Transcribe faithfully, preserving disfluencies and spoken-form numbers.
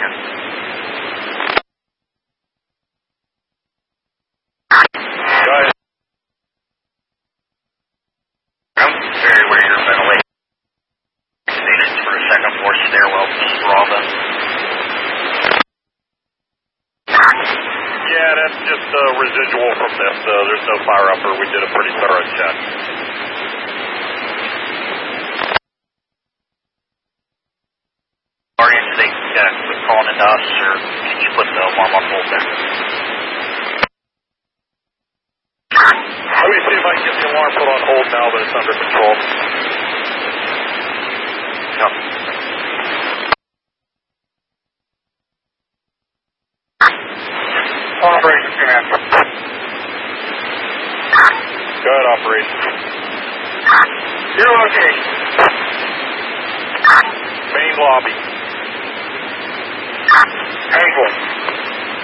here. Go ahead. Very aware your ventilation status for a second floor stairwell to Strava. Yeah, that's just uh, residual from this. Uh, there's no fire upper. We did a pretty thorough check. Are you they uh, quit calling into us, or can you put the alarm on hold there? Let me see if I can get the alarm put on hold now that it's under control. Yep. Operations command. Go ahead, operations. Your location. Main lobby. Angle.